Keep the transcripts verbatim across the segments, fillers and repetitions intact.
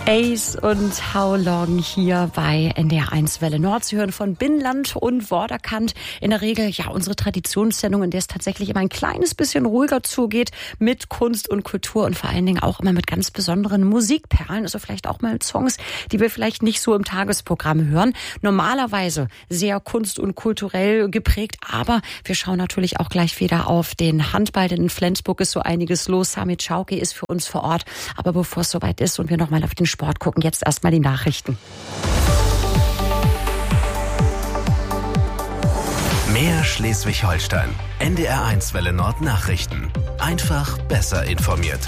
Ace und How Long hier bei N D R eins Welle Nord. Sie hören von Binnenland und Vorderkant. In der Regel ja unsere Traditionssendung, in der es tatsächlich immer ein kleines bisschen ruhiger zugeht mit Kunst und Kultur und vor allen Dingen auch immer mit ganz besonderen Musikperlen. Also vielleicht auch mal Songs, die wir vielleicht nicht so im Tagesprogramm hören. Normalerweise sehr kunst- und kulturell geprägt, aber wir schauen natürlich auch gleich wieder auf den Handball, denn in Flensburg ist so einiges los. Sami Czauke ist für uns vor Ort. Aber bevor es soweit ist und wir nochmal auf den Sport gucken, jetzt erstmal die Nachrichten. Mehr Schleswig-Holstein. N D R eins Welle Nord Nachrichten. Einfach besser informiert.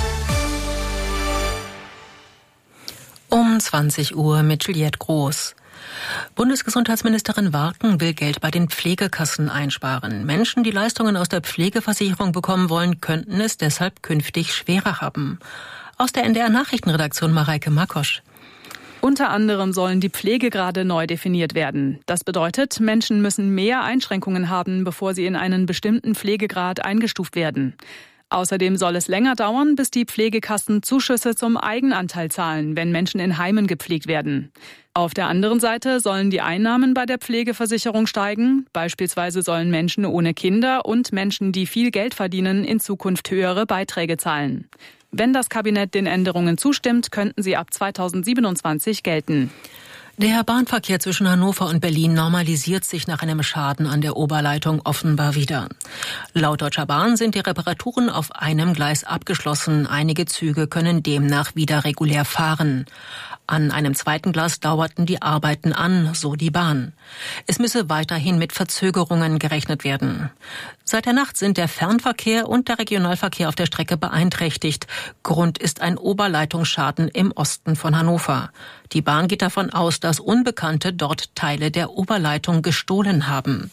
Um zwanzig Uhr mit Juliette Groß. Bundesgesundheitsministerin Warken will Geld bei den Pflegekassen einsparen. Menschen, die Leistungen aus der Pflegeversicherung bekommen wollen, könnten es deshalb künftig schwerer haben. Aus der N D R-Nachrichtenredaktion Mareike Makosch. Unter anderem sollen die Pflegegrade neu definiert werden. Das bedeutet, Menschen müssen mehr Einschränkungen haben, bevor sie in einen bestimmten Pflegegrad eingestuft werden. Außerdem soll es länger dauern, bis die Pflegekassen Zuschüsse zum Eigenanteil zahlen, wenn Menschen in Heimen gepflegt werden. Auf der anderen Seite sollen die Einnahmen bei der Pflegeversicherung steigen. Beispielsweise sollen Menschen ohne Kinder und Menschen, die viel Geld verdienen, in Zukunft höhere Beiträge zahlen. Wenn das Kabinett den Änderungen zustimmt, könnten sie ab zweitausendsiebenundzwanzig gelten. Der Bahnverkehr zwischen Hannover und Berlin normalisiert sich nach einem Schaden an der Oberleitung offenbar wieder. Laut Deutscher Bahn sind die Reparaturen auf einem Gleis abgeschlossen. Einige Züge können demnach wieder regulär fahren. An einem zweiten Gleis dauerten die Arbeiten an, so die Bahn. Es müsse weiterhin mit Verzögerungen gerechnet werden. Seit der Nacht sind der Fernverkehr und der Regionalverkehr auf der Strecke beeinträchtigt. Grund ist ein Oberleitungsschaden im Osten von Hannover. Die Bahn geht davon aus, dass Unbekannte dort Teile der Oberleitung gestohlen haben.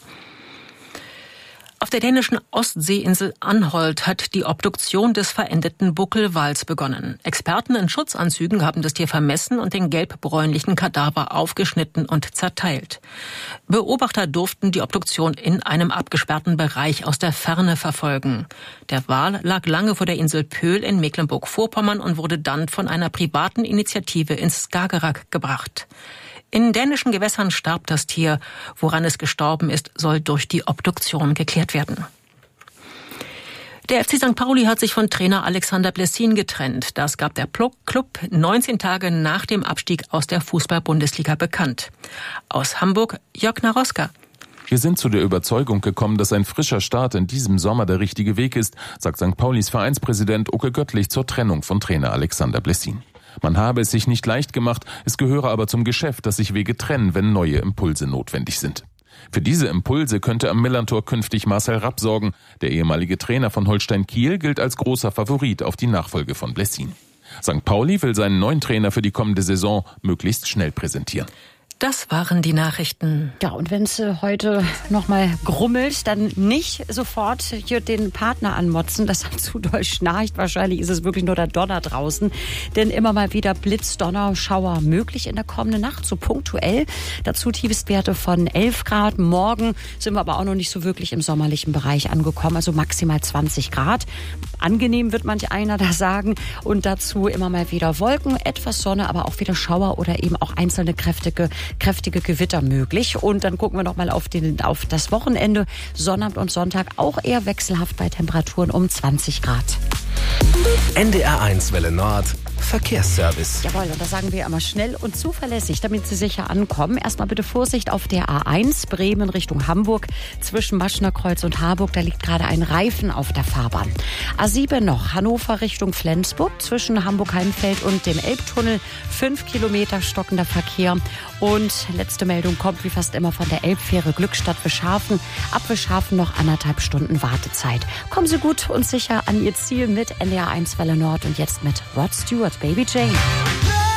Auf der dänischen Ostseeinsel Anholt hat die Obduktion des verendeten Buckelwals begonnen. Experten in Schutzanzügen haben das Tier vermessen und den gelbbräunlichen Kadaver aufgeschnitten und zerteilt. Beobachter durften die Obduktion in einem abgesperrten Bereich aus der Ferne verfolgen. Der Wal lag lange vor der Insel Pöhl in Mecklenburg-Vorpommern und wurde dann von einer privaten Initiative ins Skagerrak gebracht. In dänischen Gewässern starb das Tier. Woran es gestorben ist, soll durch die Obduktion geklärt werden. Der F C Sankt Pauli hat sich von Trainer Alexander Blessin getrennt. Das gab der Club neunzehn Tage nach dem Abstieg aus der Fußball-Bundesliga bekannt. Aus Hamburg, Jörg Naroska. Wir sind zu der Überzeugung gekommen, dass ein frischer Start in diesem Sommer der richtige Weg ist, sagt Sankt Paulis Vereinspräsident Uke Göttlich zur Trennung von Trainer Alexander Blessin. Man habe es sich nicht leicht gemacht, es gehöre aber zum Geschäft, dass sich Wege trennen, wenn neue Impulse notwendig sind. Für diese Impulse könnte am Millantor künftig Marcel Rapp sorgen. Der ehemalige Trainer von Holstein Kiel gilt als großer Favorit auf die Nachfolge von Blessin. Sankt Pauli will seinen neuen Trainer für die kommende Saison möglichst schnell präsentieren. Das waren die Nachrichten. Ja, und wenn es heute nochmal grummelt, dann nicht sofort hier den Partner anmotzen, dass er zu doll schnarcht. Wahrscheinlich ist es wirklich nur der Donner draußen. Denn immer mal wieder Blitz, Donner, Schauer möglich in der kommenden Nacht, so punktuell. Dazu Tiefstwerte von elf Grad. Morgen sind wir aber auch noch nicht so wirklich im sommerlichen Bereich angekommen, also maximal zwanzig Grad. Angenehm wird manch einer da sagen. Und dazu immer mal wieder Wolken, etwas Sonne, aber auch wieder Schauer oder eben auch einzelne kräftige kräftige Gewitter möglich. Und dann gucken wir noch mal auf, den, auf das Wochenende. Sonnabend und Sonntag auch eher wechselhaft bei Temperaturen um zwanzig Grad. N D R eins Welle Nord Verkehrsservice. Jawohl, und da sagen wir immer schnell und zuverlässig, damit Sie sicher ankommen. Erstmal bitte Vorsicht auf der A eins Bremen Richtung Hamburg. Zwischen Maschnerkreuz und Harburg, da liegt gerade ein Reifen auf der Fahrbahn. A sieben noch, Hannover Richtung Flensburg. Zwischen Hamburg-Heimfeld und dem Elbtunnel. Fünf Kilometer stockender Verkehr. Und letzte Meldung kommt wie fast immer von der Elbfähre Glückstadt Wischhafen. Ab Wischhafen noch anderthalb Stunden Wartezeit. Kommen Sie gut und sicher an Ihr Ziel mit N D R eins Welle Nord und jetzt mit Rod Stewart, Baby Jane.